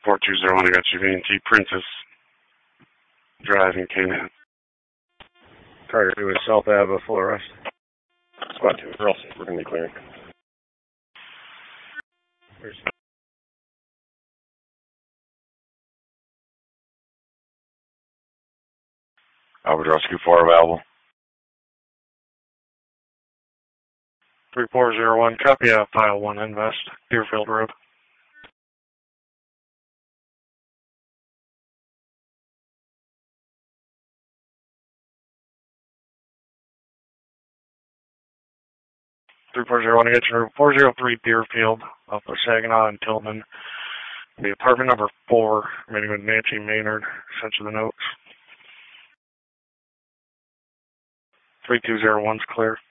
4201, I got you, V&T Princess Drive in Canaan. Carter 2 is South Ave, full arrest. Squad 2, we're all set. We're going to be clearing. Albert Rescue 4 available. 3401, copy out, Pile 1 Invest, Deerfield Road. I get your 403 Deerfield off of Saginaw and Tillman. The apartment number 4, meeting with Nancy Maynard, sent you the notes. 3201's clear.